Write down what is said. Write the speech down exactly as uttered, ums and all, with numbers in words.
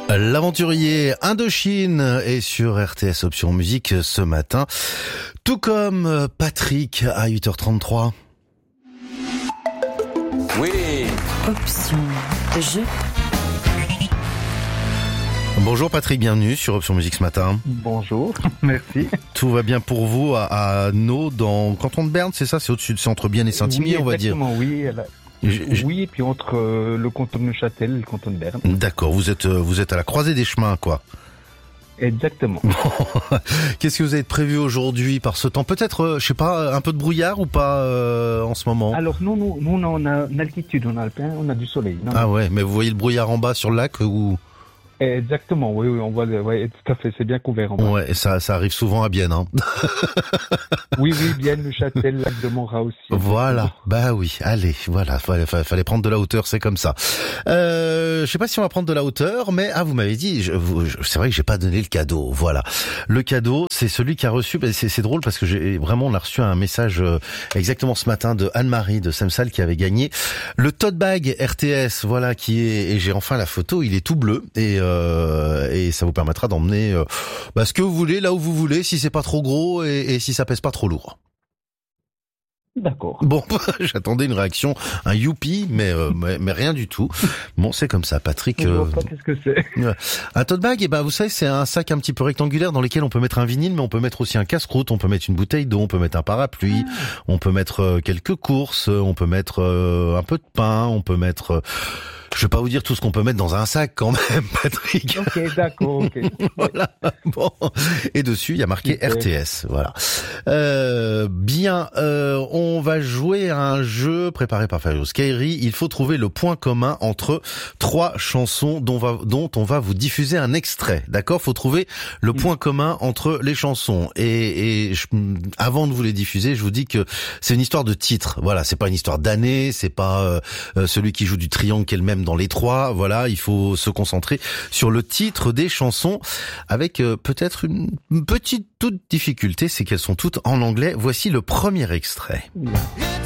L'aventurier Indochine est sur R T S Option Musique ce matin, tout comme Patrick à huit heures trente-trois. Oui. Option jeu. Bonjour Patrick, bienvenue sur Option Musique ce matin. Bonjour, merci. Tout va bien pour vous à, à Nau, dans le canton de Berne, c'est ça? C'est au-dessus de c'est entre Bienne et Saint-Imier, oui, on va dire. oui. Elle a... Je... Oui, et puis entre euh, le canton de Neuchâtel et le canton de Berne. D'accord, vous êtes euh, vous êtes à la croisée des chemins, quoi. Exactement. Qu'est-ce que vous avez prévu aujourd'hui par ce temps? Peut-être, euh, je sais pas, un peu de brouillard ou pas euh, en ce moment? Alors nous, nous, nous on a une altitude, on a alpin, on a du soleil. Non, ah non. ouais, mais vous voyez le brouillard en bas sur le lac ou? Exactement, oui, oui, on voit, ouais, tout à fait, c'est bien couvert en bas. Ouais, ça, ça arrive souvent à Bienne, hein. Oui, oui, Bienne, Neuchâtel, lac de Montrat aussi. Voilà, bah oui, allez, voilà, fallait, fallait prendre de la hauteur, c'est comme ça. Euh, je sais pas si on va prendre de la hauteur, mais ah, vous m'avez dit, je, je, c'est vrai que j'ai pas donné le cadeau, voilà. Le cadeau, c'est celui qui a reçu, bah, c'est, c'est drôle parce que j'ai vraiment, on a reçu un message euh, exactement ce matin de Anne-Marie de Semsal qui avait gagné le tote bag R T S, voilà, qui est, et j'ai enfin la photo, il est tout bleu et euh, Euh, et ça vous permettra d'emmener euh, bah, ce que vous voulez là où vous voulez, si c'est pas trop gros et, et si ça pèse pas trop lourd. D'accord. Bon, j'attendais une réaction, un youpi, mais, euh, mais mais rien du tout. Bon, c'est comme ça, Patrick. Je euh, vois pas qu'est-ce que c'est. Un tote bag, eh ben vous savez, c'est un sac un petit peu rectangulaire dans lequel on peut mettre un vinyle, mais on peut mettre aussi un casse-croûte, on peut mettre une bouteille d'eau, on peut mettre un parapluie, ah. on peut mettre euh, quelques courses, on peut mettre euh, un peu de pain, on peut mettre euh, je vais pas vous dire tout ce qu'on peut mettre dans un sac quand même, Patrick. Ok, d'accord, ok. Voilà, bon. Et dessus, il y a marqué okay. R T S, voilà. Euh, bien, euh, on va jouer à un jeu préparé par Fabio Skyri. Il faut trouver le point commun entre trois chansons dont, va, dont on va vous diffuser un extrait, d'accord? Faut trouver le point commun entre les chansons. Et, et je, avant de vous les diffuser, je vous dis que c'est une histoire de titre. Voilà, c'est pas une histoire d'année, c'est pas euh, celui qui joue du triangle qui est le même dans les trois, voilà, il faut se concentrer sur le titre des chansons avec euh, peut-être une petite toute difficulté, c'est qu'elles sont toutes en anglais. Voici le premier extrait. Yeah.